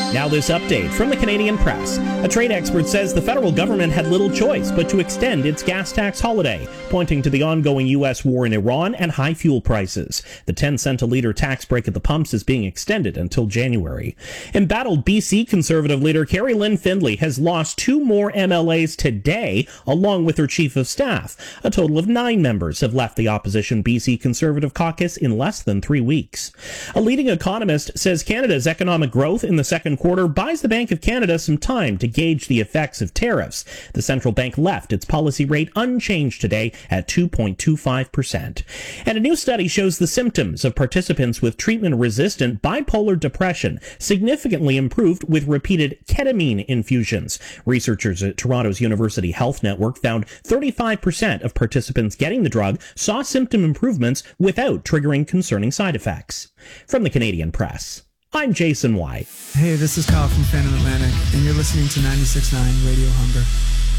Now this update from the Canadian Press. A trade expert says the federal government had little choice but to extend its gas tax holiday, pointing to the ongoing U.S. war in Iran and high fuel prices. The 10-cent a litre tax break at the pumps is being extended until January. Embattled BC Conservative leader Carrie Lynn Findlay has lost 2 more MLAs today, along with her chief of staff. A total of 9 members have left the opposition BC Conservative caucus in less than 3 weeks. A leading economist says Canada's economic growth in the second quarter buys the Bank of Canada some time to gauge the effects of tariffs. The central bank left its policy rate unchanged today at 2.25%. And a new study shows the symptoms of participants with treatment-resistant bipolar depression significantly improved with repeated ketamine infusions. Researchers at Toronto's University Health Network found 35% of participants getting the drug saw symptom improvements without triggering concerning side effects. From the Canadian Press, I'm Jason White. Hey, this is Kyle from Phantom Atlantic, and you're listening to 96.9 Radio Hunger.